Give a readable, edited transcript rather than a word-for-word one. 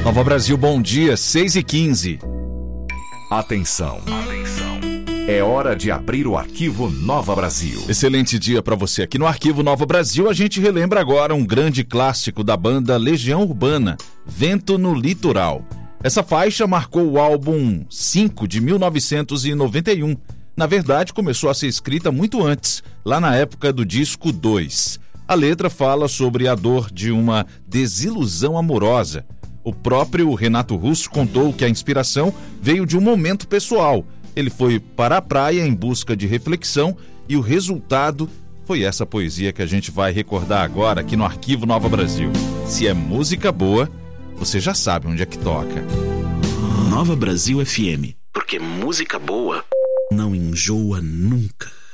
Nova Brasil, bom dia, 6h15. Atenção. É hora de abrir o Arquivo Nova Brasil. Excelente dia para você. Aqui no Arquivo Nova Brasil, a gente relembra agora um grande clássico da banda Legião Urbana, Vento no Litoral. Essa faixa marcou o álbum 5 de 1991. Na verdade, começou a ser escrita muito antes, lá na época do disco 2. A letra fala sobre a dor de uma desilusão amorosa. O próprio Renato Russo contou que a inspiração veio de um momento pessoal. Ele foi para a praia em busca de reflexão e o resultado foi essa poesia que a gente vai recordar agora aqui no Arquivo Nova Brasil. Se é música boa, você já sabe onde é que toca. Nova Brasil FM, porque música boa não enjoa nunca.